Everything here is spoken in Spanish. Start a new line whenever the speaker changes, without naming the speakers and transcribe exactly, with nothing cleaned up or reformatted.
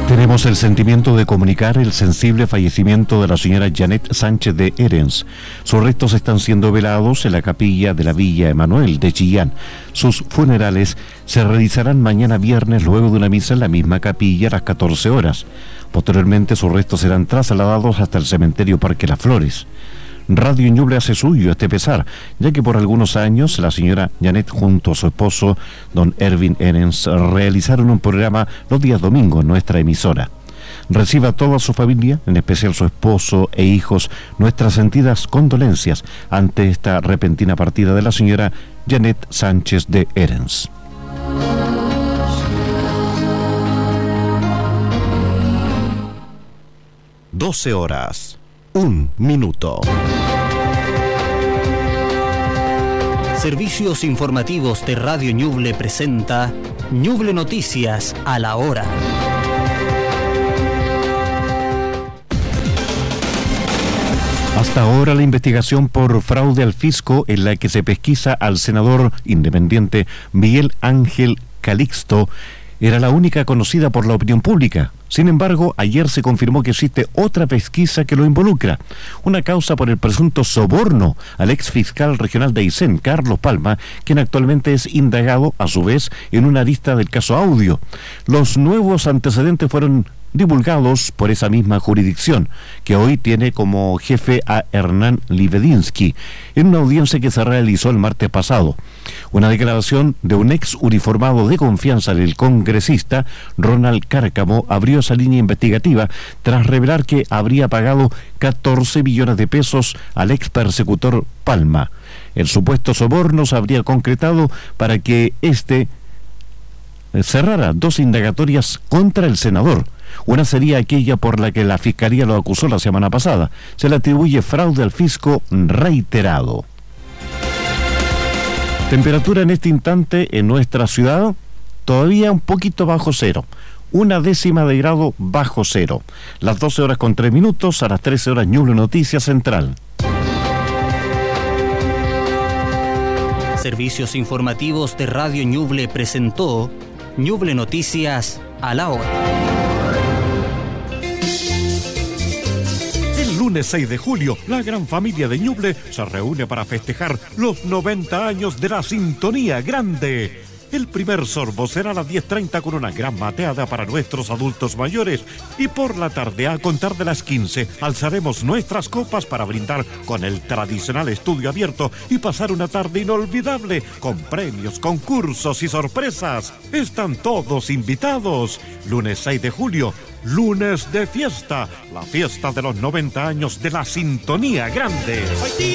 Tenemos el sentimiento de comunicar el sensible fallecimiento de la señora Janet Sánchez de Herens. Sus restos están siendo velados en la capilla de la Villa Emanuel de Chillán. Sus funerales se realizarán mañana viernes luego de una misa en la misma capilla a las catorce horas. Posteriormente sus restos serán trasladados hasta el cementerio Parque Las Flores. Radio Ñuble hace suyo este pesar, ya que por algunos años la señora Janet junto a su esposo, don Erwin Herens, realizaron un programa los días domingos en nuestra emisora. Reciba a toda su familia, en especial su esposo e hijos, nuestras sentidas condolencias ante esta repentina partida de la señora Janet Sánchez de Herens. doce horas, un minuto.
Servicios informativos de Radio Ñuble presenta Ñuble Noticias a la hora.
Hasta ahora la investigación por fraude al fisco en la que se pesquisa al senador independiente Miguel Ángel Calixto era la única conocida por la opinión pública. Sin embargo, ayer se confirmó que existe otra pesquisa que lo involucra. Una causa por el presunto soborno al ex fiscal regional de Aysén, Carlos Palma, quien actualmente es indagado, a su vez, en una lista del caso Audio. Los nuevos antecedentes fueron divulgados por esa misma jurisdicción, que hoy tiene como jefe a Hernán Livedinsky, en una audiencia que se realizó el martes pasado. Una declaración de un ex uniformado de confianza del congresista, Ronald Cárcamo, abrió esa línea investigativa tras revelar que habría pagado catorce millones de pesos al ex persecutor Palma. El supuesto soborno se habría concretado para que éste cerrara dos indagatorias contra el senador. Una sería aquella por la que la Fiscalía lo acusó la semana pasada. Se le atribuye fraude al fisco reiterado. Temperatura en este instante en nuestra ciudad, todavía un poquito bajo cero. Una décima de grado bajo cero. Las doce horas con tres minutos, a las trece horas Ñuble Noticias Central.
Servicios informativos de Radio Ñuble presentó Ñuble Noticias a la hora.
El lunes seis de julio, la gran familia de Ñuble se reúne para festejar los noventa años de la Sintonía Grande. El primer sorbo será a las diez treinta con una gran mateada para nuestros adultos mayores. Y por la tarde, a contar de las quince, alzaremos nuestras copas para brindar con el tradicional estudio abierto y pasar una tarde inolvidable con premios, concursos y sorpresas. Están todos invitados. Lunes seis de julio, lunes de fiesta. La fiesta de los noventa años de la Sintonía Grande.